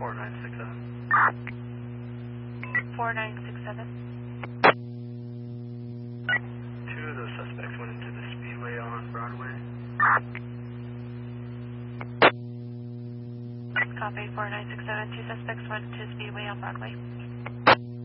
4967. 4967. Two of those suspects went into the Speedway on Broadway. Copy 4967. Two suspects went to Speedway on Broadway.